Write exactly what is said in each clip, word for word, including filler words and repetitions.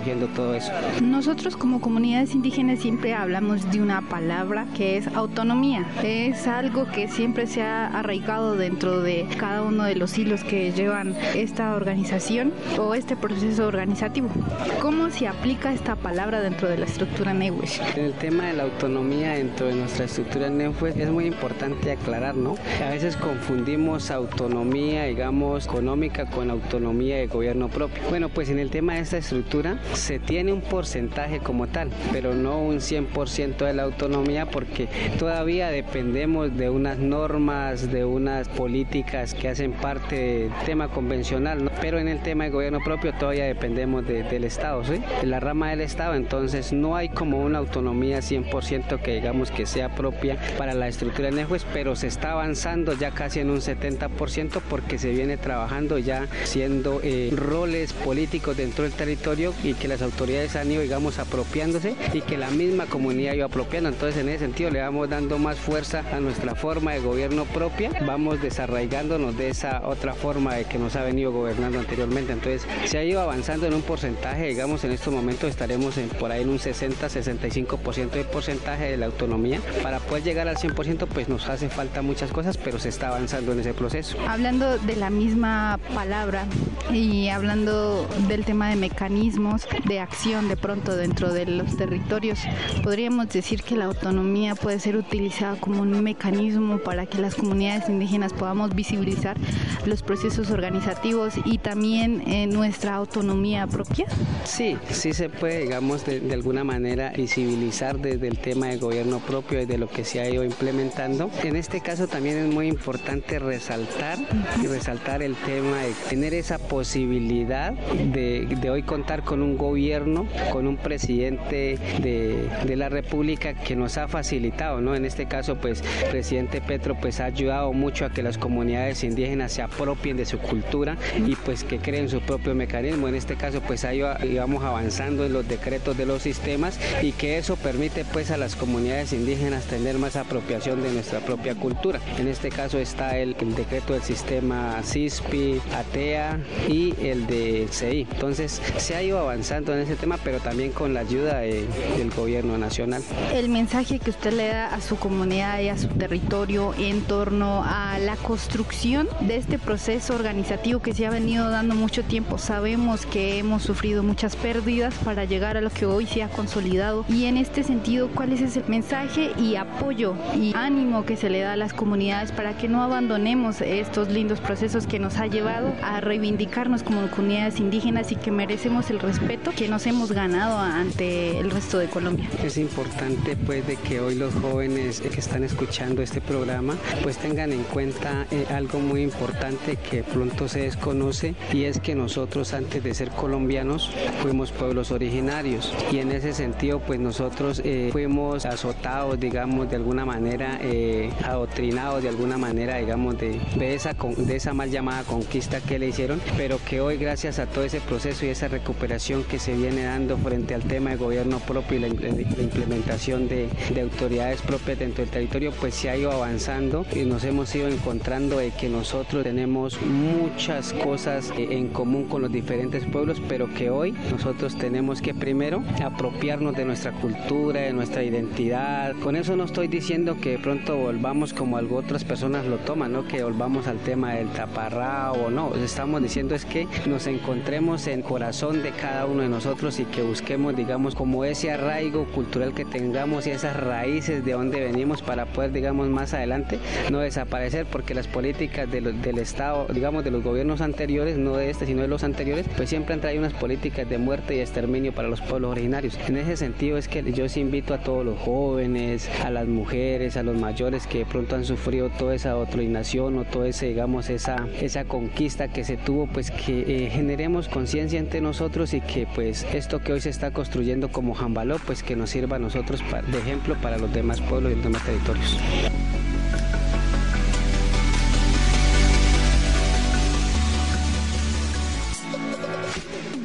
recogiendo todo eso. Nosotros como comunidades indígenas siempre hablamos de una palabra que es autonomía. Es algo que siempre se ha arraigado dentro de cada uno de los hilos que llevan esta organización o este proceso organizativo. ¿Cómo se aplica esta palabra dentro de la estructura Nehues? En el tema de la autonomía dentro de nuestra estructura Nehues es muy importante aclarar, ¿no? A veces confundimos autonomía, digamos, económica con autonomía de gobierno propio. Bueno, pues en el tema de esta estructura se tiene un porcentaje como tal, pero no un cien por ciento de la autonomía porque todavía dependemos de unas normas, de unas políticas que hacen parte del tema convencional, ¿no? Pero en el tema de gobierno propio todavía dependemos de, del Estado, ¿sí? De la rama del Estado, entonces no hay como una autonomía cien por ciento que digamos que sea propia para la estructura de Nehues, pero se está avanzando ya casi en un setenta por ciento porque se viene trabajando ya siendo eh, roles políticos dentro del territorio y que las autoridades han ido, digamos, apropiándose y que la misma comunidad ha ido apropiando. Entonces, en ese sentido, le vamos dando más fuerza a nuestra forma de gobierno propia, vamos desarraigándonos de esa otra forma de que nos ha venido gobernando anteriormente. Entonces, se ha ido avanzando en un porcentaje, digamos, en estos momentos estaremos en, por ahí en un sesenta a sesenta y cinco por ciento de porcentaje de la autonomía. Para poder llegar al cien por ciento, pues nos hace falta muchas cosas, pero se está avanzando en ese proceso. Hablando de la misma palabra y hablando del tema de mecanismos de acción de pronto dentro de los territorios, podríamos decir que la autonomía puede ser utilizada como un mecanismo para que las comunidades indígenas podamos visibilizar los procesos organizativos y también eh, nuestra autonomía propia. Sí, sí se puede, digamos, de, de alguna manera visibilizar desde el tema de gobierno propio y de lo que se ha ido implementando. En este caso también es muy importante resaltar y resaltar el tema de tener esa posibilidad de, de hoy contar con un gobierno, con un presidente de, de la República que nos ha facilitado, ¿no? En este caso, pues, el presidente Petro pues ha ayudado mucho a que las comunidades indígenas se apropien de su cultura y pues que creen su propio mecanismo. En este caso, pues ahí vamos avanzando en los decretos de los sistemas y que eso permite pues a las comunidades indígenas tener más apropiación de nuestra propia cultura. En este caso está el, el decreto del sistema CISPI, ATEA y el de C I. Entonces se ha ido avanzando en ese tema, pero también con la ayuda de, del gobierno nacional. El mensaje que usted le da a su comunidad y a su territorio en torno a la construcción de este proceso organizativo que se ha venido dando mucho tiempo. Sabemos que hemos sufrido muchas pérdidas para llegar a lo que hoy se ha consolidado y en este sentido, ¿cuál es ese mensaje y apoyo y ánimo que se le da a las comunidades para que no abandonemos estos lindos procesos que nos ha llevado a reivindicarnos como comunidades indígenas y que merecemos el respeto que nos hemos ganado ante el resto de Colombia? Es importante pues de que hoy los jóvenes que están escuchando este programa pues tengan en cuenta eh, algo muy importante que pronto se desconoce y es que nosotros antes de ser colombianos fuimos pueblos originarios y en ese sentido pues nosotros eh, fuimos azotados, digamos, de alguna manera, eh, adoctrinados de alguna manera, digamos, de, de, esa, de esa mal llamada conquista que le hicieron, pero que hoy gracias a todo ese proceso y esa recuperación que se viene dando frente al tema de gobierno propio y la, la implementación de, de autoridades propias dentro del territorio, pues se ha ido avanzando y nos hemos ido encontrando de que nosotros tenemos muchas cosas en común con los diferentes pueblos, pero que hoy nosotros tenemos que primero apropiarnos de nuestra cultura, de nuestra identidad. Con eso no estoy diciendo que de pronto volvamos como algo otras personas lo toman, ¿no? Que volvamos al tema del taparrao o no. Lo que estamos diciendo es que nos encontremos en el corazón de cada uno de nosotros y que busquemos, digamos, como ese arraigo cultural que tengamos y esas raíces de donde venimos para poder, digamos, más adelante no desaparecer, porque las políticas de lo, del Estado, digamos, de los gobiernos anteriores, no de este, sino de los anteriores, pues siempre han traído unas políticas de muerte y exterminio para los pueblos originarios. En ese sentido es que yo sí invito a todos los jóvenes, a las mujeres, a los mayores que de pronto han sufrido toda esa doctrinación o toda ese, digamos, esa, esa conquista que se tuvo, pues que eh, generemos conciencia entre nosotros y que pues esto que hoy se está construyendo como Jambaló, pues que nos sirva a nosotros de ejemplo para los demás pueblos y los demás territorios.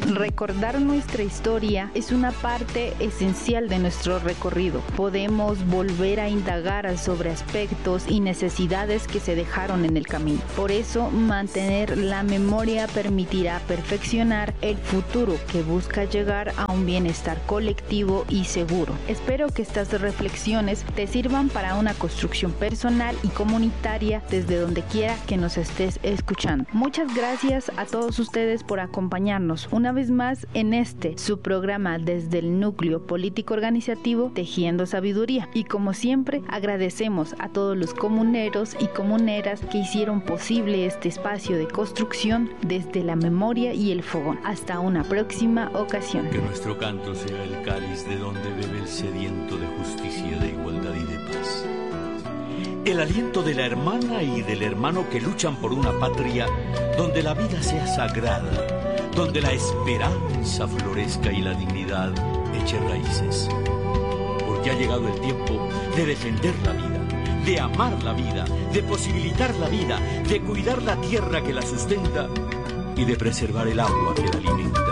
Recordar nuestra historia es una parte esencial de nuestro recorrido. Podemos volver a indagar sobre aspectos y necesidades que se dejaron en el camino. Por eso, mantener la memoria permitirá perfeccionar el futuro que busca llegar a un bienestar colectivo y seguro. Espero que estas reflexiones te sirvan para una construcción personal y comunitaria desde donde quiera que nos estés escuchando. Muchas gracias a todos ustedes por acompañarnos una vez más en este, su programa desde el núcleo político organizativo Tejiendo Sabiduría. Y como siempre, agradecemos a todos los comuneros y comuneras que hicieron posible este espacio de construcción desde la memoria y el fogón. Hasta una próxima ocasión. Que nuestro canto sea el cáliz de donde bebe el sediento de justicia, de igualdad y de paz. El aliento de la hermana y del hermano que luchan por una patria donde la vida sea sagrada, donde la esperanza florezca y la dignidad eche raíces. Porque ha llegado el tiempo de defender la vida, de amar la vida, de posibilitar la vida, de cuidar la tierra que la sustenta y de preservar el agua que la alimenta.